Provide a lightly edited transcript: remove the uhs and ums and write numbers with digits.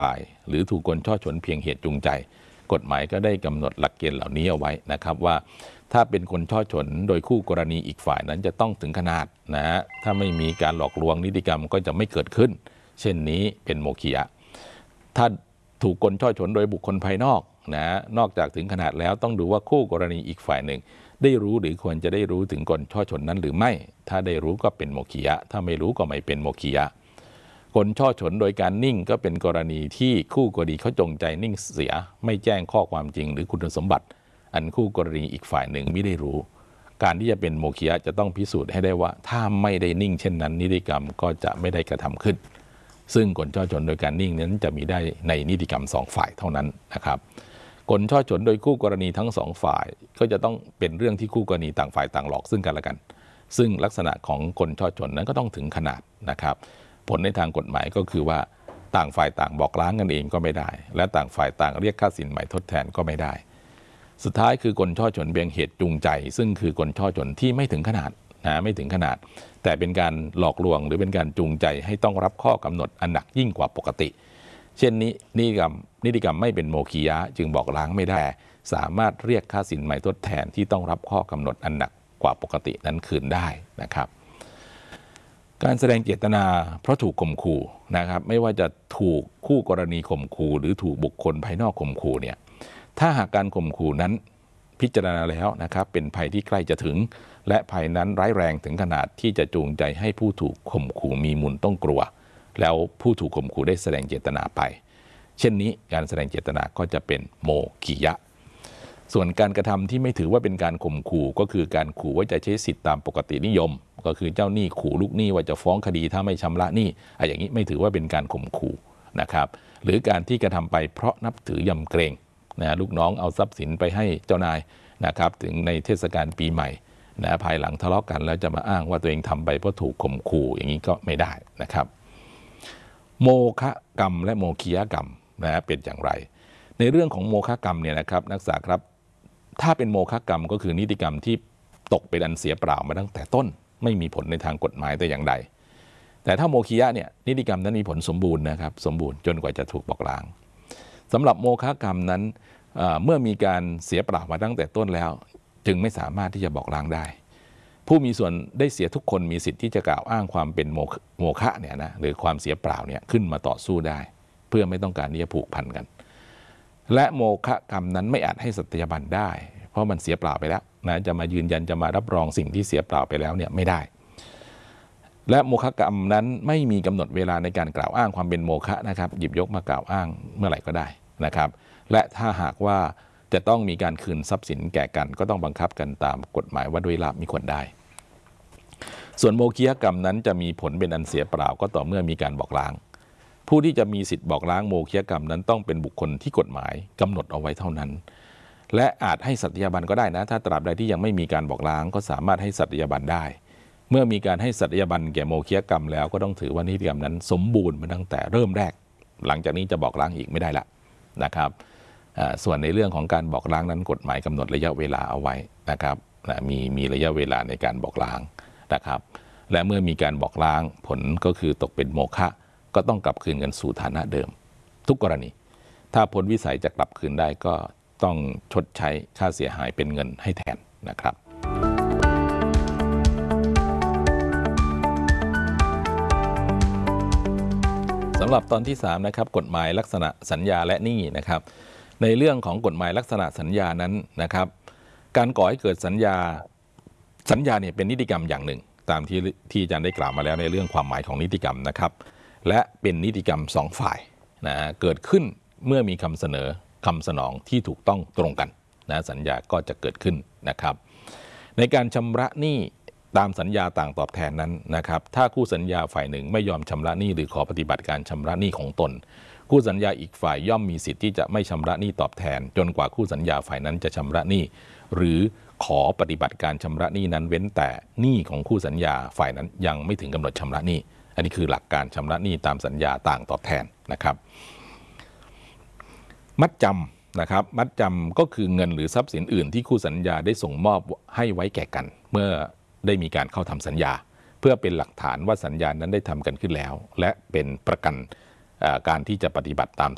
ฝ่ายหรือถูกคนช่อฉนเพียงเหตุจูงใจกฎหมายก็ได้กำหนดหลักเกณฑ์เหล่านี้เอาไว้นะครับว่าถ้าเป็นคนช่อฉนโดยคู่กรณีอีกฝ่ายนั้นจะต้องถึงขนาดนะฮะถ้าไม่มีการหลอกลวงนิติกรรมก็จะไม่เกิดขึ้นเช่นนี้เป็นโมฆะถ้าถูกคนช่อฉนโดยบุคคลภายนอกนะนอกจากถึงขนาดแล้วต้องดูว่าคู่กรณีอีกฝ่ายหนึ่งได้รู้หรือควรจะได้รู้ถึงคนช่อฉนนั้นหรือไม่ถ้าได้รู้ก็เป็นโมฆะถ้าไม่รู้ก็ไม่เป็นโมฆะคนช่อฉนโดยการนิ่งก็เป็นกรณีที่คู่กรณีเขาจงใจนิ่งเสียไม่แจ้งข้อความจริงหรือคุณสมบัติอันคู่กรณีอีกฝ่ายหนึ่งไม่ได้รู้การที่จะเป็นโมฆะจะต้องพิสูจน์ให้ได้ว่าถ้าไม่ได้นิ่งเช่นนั้นนิติกรรมก็จะไม่ได้กระทำขึ้นซึ่งคนช่อฉนโดยการนิ่งนั้นจะมีได้ในนิติกรรม2ฝ่ายเท่านั้นนะครับคนช่อฉนโดยคู่กรณีทั้ง2ฝ่ายก็จะต้องเป็นเรื่องที่คู่กรณีต่างฝ่ายต่างหลอกซึ่งกันและกันซึ่งลักษณะของคนช่อฉนนั้นก็ต้องถึงขนาดนะครับผลในทางกฎหมายก็คือว่าต่างฝ่ายต่างบอกล้างกันเองก็ไม่ได้และต่างฝ่ายต่างเรียกค่าสินใหม่ทดแทนก็ไม่ได้สุดท้ายคือคนช่อฉนเพียงเหตุจูงใจซึ่งคือคนช่อฉนที่ไม่ถึงขนาดไม่ถึงขนาดแต่เป็นการหลอกลวงหรือเป็นการจูงใจให้ต้องรับข้อกำหนดอันหนักยิ่งกว่าปกติเช่นนี้นิติกรรมไม่เป็นโมฆะจึงบอกล้างไม่ได้สามารถเรียกค่าสินใหม่ทดแทนที่ต้องรับข้อกำหนดอันหนักกว่าปกตินั้นคืนได้นะครับการแสดงเจตนาเพราะถูกข่มขู่นะครับไม่ว่าจะถูกคู่กรณีข่มขู่หรือถูกบุคคลภายนอกข่มขู่เนี่ยถ้าหากการข่มขู่นั้นพิจารณาแล้วนะครับเป็นภัยที่ใกล้จะถึงและภัยนั้นร้ายแรงถึงขนาดที่จะจูงใจให้ผู้ถูกข่มขู่มีมูลต้องกลัวแล้วผู้ถูกข่มขู่ได้แสดงเจตนาไปเช่นนี้การแสดงเจตนาก็จะเป็นโมฆะส่วนการกระทำที่ไม่ถือว่าเป็นการข่มขู่ก็คือการขู่ว่าจะใช้สิทธิตามปกตินิยมก็คือเจ้าหนี้ขู่ลูกหนี้ว่าจะฟ้องคดีถ้าไม่ชำระหนี้อย่างนี้ไม่ถือว่าเป็นการข่มขู่นะครับหรือการที่กระทำไปเพราะนับถือยำเกรงนะลูกน้องเอาทรัพย์สินไปให้เจ้านายนะครับถึงในเทศกาลปีใหม่นะภายหลังทะเลาะกันแล้วจะมาอ้างว่าตัวเองทำไปเพราะถูกข่มขู่อย่างนี้ก็ไม่ได้นะครับโมฆะกรรมและโมฆะกรรมนะเป็นอย่างไรในเรื่องของโมฆะกรรมเนี่ยนะครับนักศึกษาครับถ้าเป็นโมฆะกรรมก็คือนิติกรรมที่ตกเป็นอันเสียเปล่ามาตั้งแต่ต้นไม่มีผลในทางกฎหมายแต่อย่างใดแต่ถ้าโมฆะเนี่ยนิติกรรมนั้นมีผลสมบูรณ์นะครับสมบูรณ์จนกว่าจะถูกบอกล้างสำหรับโมฆะกรรมนั้นเมื่อมีการเสียเปล่ามาตั้งแต่ต้นแล้วจึงไม่สามารถที่จะบอกล้างได้ผู้มีส่วนได้เสียทุกคนมีสิทธิ์ที่จะกล่าวอ้างความเป็นโมฆะเนี่ยนะหรือความเสียเปล่าเนี่ยขึ้นมาต่อสู้ได้เพื่อไม่ต้องการที่จะผูกพันกันและโมฆะกรรมนั้นไม่อาจให้สัตยาบันได้เพราะมันเสียเปล่าไปแล้วนะจะมายืนยันจะมารับรองสิ่งที่เสียเปล่าไปแล้วเนี่ยไม่ได้และโมฆะกรรมนั้นไม่มีกำหนดเวลาในการกล่าวอ้างความเป็นโมฆะนะครับหยิบยกมากล่าวอ้างเมื่อไหร่ก็ได้นะครับและถ้าหากว่าจะต้องมีการคืนทรัพย์สินแก่กันก็ต้องบังคับกันตามกฎหมายว่าด้วยลาภมิควรได้ส่วนโมฆะกรรมนั้นจะมีผลเป็นอันเสียเปล่าก็ต่อเมื่อมีการบอกล้างผู้ที่จะมีสิทธิ์บอกล้างโมฆะกรรมนั้นต้องเป็นบุคคลที่กฎหมายกำหนดเอาไว้เท่านั้นและอาจให้สัตยาบันก็ได้นะถ้าตราบใดที่ยังไม่มีการบอกล้างก็สามารถให้สัตยาบันได้เมื่อมีการให้สัตยาบันแก่โมฆะกรรมแล้วก็ต้องถือว่านิติกรรมนั้นสมบูรณ์มาตั้งแต่เริ่มแรกหลังจากนี้จะบอกล้างอีกไม่ได้ละนะครับส่วนในเรื่องของการบอกล้างนั้นกฎหมายกำหนดระยะเวลาเอาไว้นะครับมีระยะเวลาในการบอกล้างนะครับและเมื่อมีการบอกล้างผลก็คือตกเป็นโมฆะก็ต้องกลับคืนกันสู่ฐานะเดิมทุกกรณีถ้าพ้นวิสัยจะกลับคืนได้ก็ต้องชดใช้ค่าเสียหายเป็นเงินให้แทนนะครับสำหรับตอนที่3นะครับกฎหมายลักษณะสัญญาและหนี้นะครับในเรื่องของกฎหมายลักษณะสัญญานั้นนะครับการก่อให้เกิดสัญญาเนี่ยเป็นนิติกรรมอย่างหนึ่งตามที่อาจารย์ได้กล่าวมาแล้วในเรื่องความหมายของนิติกรรมนะครับและเป็นนิติกรรม2ฝ่ายนะเกิดขึ้นเมื่อมีคำเสนอคำสนองที่ถูกต้องตรงกันนะสัญญาก็จะเกิดขึ้นนะครับในการชำระหนี้ตามสัญญาต่างตอบแทนนั้นนะครับถ้าคู่สัญญาฝ่ายหนึ่งไม่ยอมชำระหนี้หรือขอปฏิบัติการชำระหนี้ของตนคู่สัญญาอีกฝ่ายย่อมมีสิทธิ์ที่จะไม่ชำระหนี้ตอบแทนจนกว่าคู่สัญญาฝ่ายนั้นจะชำระหนี้หรือขอปฏิบัติการชำระหนี้นั้นเว้นแต่หนี้ของคู่สัญญาฝ่ายนั้นยังไม่ถึงกำหนดชำระหนี้อันนี้คือหลักการชำระหนี้ตามสัญญาต่างตอบแทนนะครับมัดจำนะครับมัดจำก็คือเงินหรือทรัพย์สินอื่นที่คู่สัญญาได้ส่งมอบให้ไว้แก่กันเมื่อได้มีการเข้าทำสัญญาเพื่อเป็นหลักฐานว่าสัญญานั้นได้ทำกันขึ้นแล้วและเป็นประกันการที่จะปฏิบัติตาม